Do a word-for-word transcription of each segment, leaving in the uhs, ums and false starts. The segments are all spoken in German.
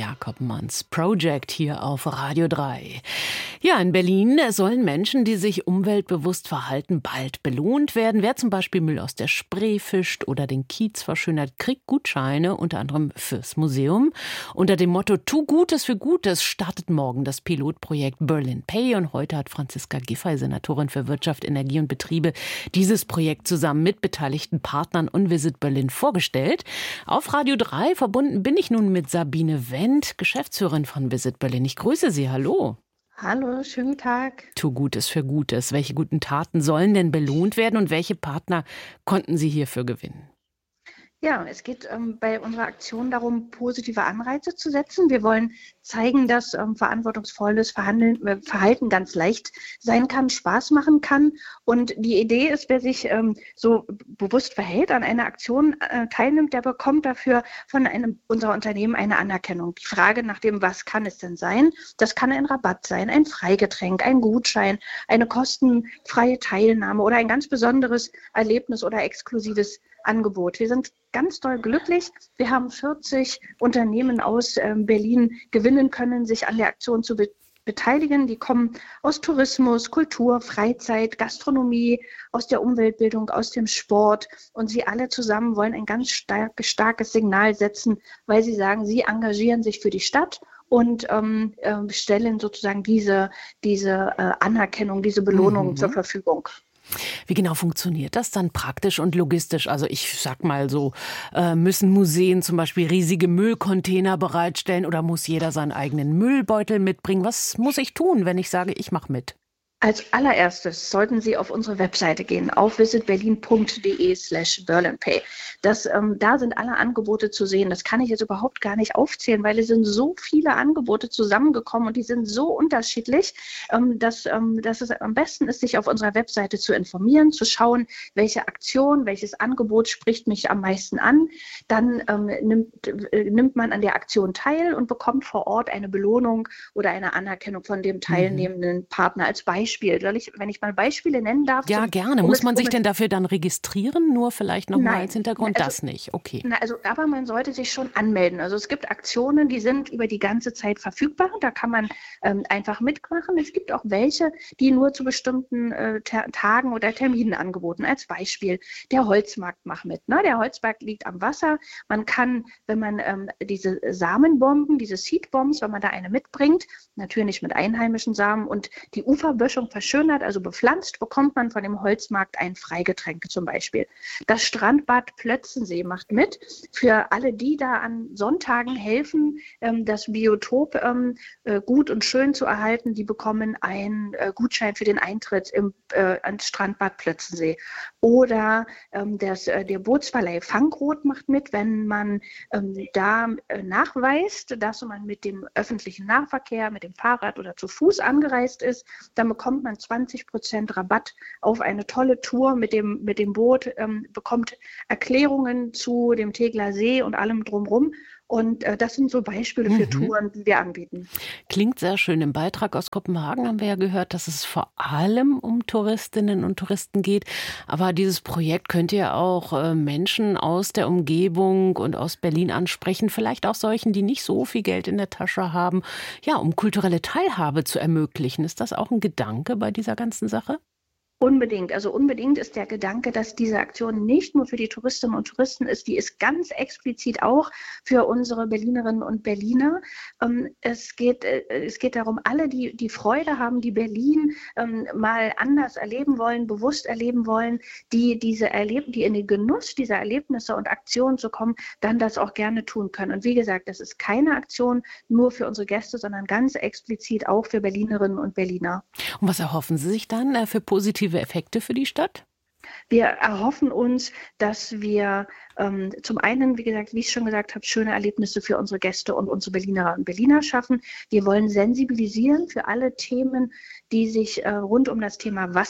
Koppmanns Project hier auf Radio drei. Ja, in Berlin sollen Menschen, die sich umweltbewusst verhalten, bald belohnt werden. Wer zum Beispiel Müll aus der Spree fischt oder den Kiez verschönert, kriegt Gutscheine, unter anderem fürs Museum. Unter dem Motto Tu Gutes für Gutes startet morgen das Pilotprojekt Berlin Pay. Und heute hat Franziska Giffey, Senatorin für Wirtschaft, Energie und Betriebe, dieses Projekt zusammen mit beteiligten Partnern und Visit Berlin vorgestellt. Auf Radio drei verbunden bin ich nun mit Sabine Wendt, Geschäftsführerin von Visit Berlin. Ich grüße Sie. Hallo. Hallo, schönen Tag. Tu Gutes für Gutes. Welche guten Taten sollen denn belohnt werden und welche Partner konnten Sie hierfür gewinnen? Ja, es geht ähm, bei unserer Aktion darum, positive Anreize zu setzen. Wir wollen zeigen, dass ähm, verantwortungsvolles Verhandeln, äh, Verhalten ganz leicht sein kann, Spaß machen kann. Und die Idee ist, wer sich ähm, so bewusst verhält, an einer Aktion äh, teilnimmt, der bekommt dafür von einem unserer Unternehmen eine Anerkennung. Die Frage nach dem, was kann es denn sein? Das kann ein Rabatt sein, ein Freigetränk, ein Gutschein, eine kostenfreie Teilnahme oder ein ganz besonderes Erlebnis oder exklusives Angebot. Wir sind ganz doll glücklich. Wir haben vierzig Unternehmen aus äh, Berlin gewinnen können, sich an der Aktion zu be- beteiligen. Die kommen aus Tourismus, Kultur, Freizeit, Gastronomie, aus der Umweltbildung, aus dem Sport. Und sie alle zusammen wollen ein ganz stark, starkes Signal setzen, weil sie sagen, sie engagieren sich für die Stadt und ähm, äh, stellen sozusagen diese, diese äh, Anerkennung, diese Belohnung mhm. zur Verfügung. Wie genau funktioniert das dann praktisch und logistisch? Also ich sag mal so, äh, müssen Museen zum Beispiel riesige Müllcontainer bereitstellen oder muss jeder seinen eigenen Müllbeutel mitbringen? Was muss ich tun, wenn ich sage, ich mache mit? Als allererstes sollten Sie auf unsere Webseite gehen, auf visitberlin.de slash berlinpay. Das, ähm, da sind alle Angebote zu sehen. Das kann ich jetzt überhaupt gar nicht aufzählen, weil es sind so viele Angebote zusammengekommen und die sind so unterschiedlich, ähm, dass, ähm, dass es am besten ist, sich auf unserer Webseite zu informieren, zu schauen, welche Aktion, welches Angebot spricht mich am meisten an. Dann ähm, nimmt, äh, nimmt man an der Aktion teil und bekommt vor Ort eine Belohnung oder eine Anerkennung von dem teilnehmenden mhm. Partner als Beispiel. Soll ich, wenn ich mal Beispiele nennen darf? Ja, zum, gerne. Um Muss es, man um sich denn dafür dann registrieren? Nur vielleicht noch mal als Hintergrund? Also, das nicht, okay. Na, also, aber man sollte sich schon anmelden. Also es gibt Aktionen, die sind über die ganze Zeit verfügbar. Da kann man ähm, einfach mitmachen. Es gibt auch welche, die nur zu bestimmten äh, ter- Tagen oder Terminen angeboten. Als Beispiel der Holzmarkt macht mit. Ne? Der Holzmarkt liegt am Wasser. Man kann, wenn man ähm, diese Samenbomben, diese Seedbombs, wenn man da eine mitbringt, natürlich mit einheimischen Samen und die Uferböschung verschönert, also bepflanzt, bekommt man von dem Holzmarkt ein Freigetränk zum Beispiel. Das Strandbad Plötzensee macht mit. Für alle, die da an Sonntagen helfen, ähm, das Biotop ähm, äh, gut und schön zu erhalten, die bekommen einen äh, Gutschein für den Eintritt im, äh, ans Strandbad Plötzensee. Oder ähm, das, äh, der Bootsverleih Fangrot macht mit, wenn man ähm, da äh, nachweist, dass man mit dem öffentlichen Nahverkehr, mit dem Fahrrad oder zu Fuß angereist ist, dann bekommt man zwanzig Prozent Rabatt auf eine tolle Tour mit dem, mit dem Boot, ähm, bekommt Erklärungen zu dem Tegeler See und allem drumherum. Und äh, das sind so Beispiele für mhm. Touren, die wir anbieten. Klingt sehr schön. Im Beitrag aus Kopenhagen haben wir ja gehört, dass es vor allem um Touristinnen und Touristen geht. Aber dieses Projekt könnte ja auch äh, Menschen aus der Umgebung und aus Berlin ansprechen. Vielleicht auch solchen, die nicht so viel Geld in der Tasche haben. Ja, um kulturelle Teilhabe zu ermöglichen. Ist das auch ein Gedanke bei dieser ganzen Sache? Unbedingt. Also unbedingt ist der Gedanke, dass diese Aktion nicht nur für die Touristinnen und Touristen ist, die ist ganz explizit auch für unsere Berlinerinnen und Berliner. Ähm, es geht, äh, es geht darum, alle, die, die Freude haben, die Berlin ähm, mal anders erleben wollen, bewusst erleben wollen, die diese erleben, die in den Genuss dieser Erlebnisse und Aktionen zu kommen, dann das auch gerne tun können. Und wie gesagt, das ist keine Aktion nur für unsere Gäste, sondern ganz explizit auch für Berlinerinnen und Berliner. Und was erhoffen Sie sich dann äh, für positive Effekte für die Stadt? Wir erhoffen uns, dass wir ähm, zum einen, wie gesagt, wie ich schon gesagt habe, schöne Erlebnisse für unsere Gäste und unsere Berlinerinnen und Berliner schaffen. Wir wollen sensibilisieren für alle Themen, die sich äh, rund um das Thema Wasser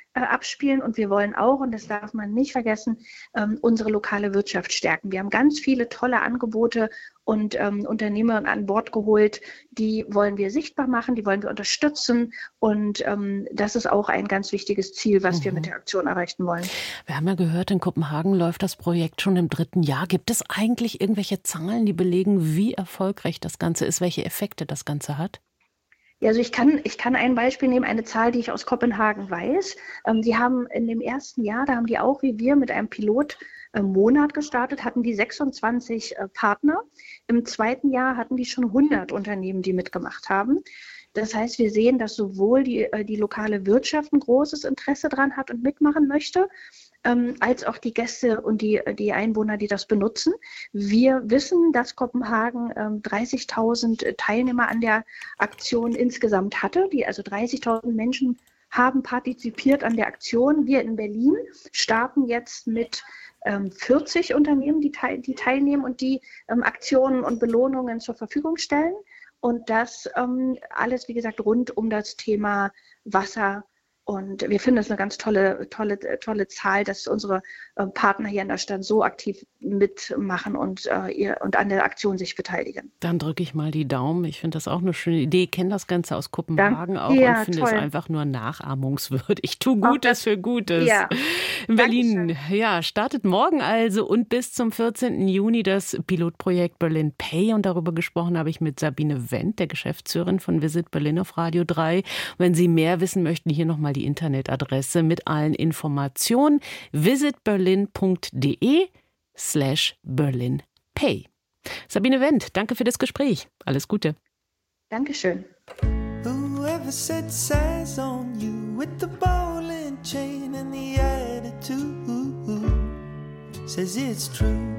äh, abspielen und wir wollen auch, und das darf man nicht vergessen, ähm, unsere lokale Wirtschaft stärken. Wir haben ganz viele tolle Angebote und ähm, Unternehmer an Bord geholt, die wollen wir sichtbar machen, die wollen wir unterstützen und ähm, das ist auch ein ganz wichtiges Ziel, was mhm. wir mit der Aktion erreichen wollen. Wir haben ja gehört, in Kopenhagen läuft das Projekt schon im dritten Jahr. Gibt es eigentlich irgendwelche Zahlen, die belegen, wie erfolgreich das Ganze ist, welche Effekte das Ganze hat? Ja, also ich kann, ich kann ein Beispiel nehmen, eine Zahl, die ich aus Kopenhagen weiß. Ähm, die haben in dem ersten Jahr, da haben die auch wie wir mit einem Pilotmonat gestartet, hatten die sechsundzwanzig äh, Partner. Im zweiten Jahr hatten die schon hundert Unternehmen, die mitgemacht haben. Das heißt, wir sehen, dass sowohl die, äh, die lokale Wirtschaft ein großes Interesse dran hat und mitmachen möchte, ähm, als auch die Gäste und die, die Einwohner, die das benutzen. Wir wissen, dass Kopenhagen ähm, dreißigtausend Teilnehmer an der Aktion insgesamt hatte. Die, also dreißigtausend Menschen haben partizipiert an der Aktion. Wir in Berlin starten jetzt mit ähm, vierzig Unternehmen, die, teil, die teilnehmen und die ähm, Aktionen und Belohnungen zur Verfügung stellen. Und das ähm, alles, wie gesagt, rund um das Thema Wasser. Und wir finden das eine ganz tolle, tolle, tolle Zahl, dass unsere äh, Partner hier in der Stadt so aktiv mitmachen und, äh, ihr, und an der Aktion sich beteiligen. Dann drücke ich mal die Daumen. Ich finde das auch eine schöne Idee. Ich kenne das Ganze aus Kopenhagen Dank. auch ja, und finde toll. es einfach nur nachahmungswürdig. Ich tue Gutes für Gutes. Ja. In Berlin ja, startet morgen also und bis zum vierzehnten Juni das Pilotprojekt Berlin Pay. Und darüber gesprochen habe ich mit Sabine Wendt, der Geschäftsführerin von Visit Berlin auf Radio drei. Wenn Sie mehr wissen möchten, hier nochmal die Internetadresse mit allen Informationen visitberlin.de slash Berlin Pay. Sabine Wendt, danke für das Gespräch. Alles Gute. Dankeschön. Whoever set size on you with the ball and chain and the attitude says it's true.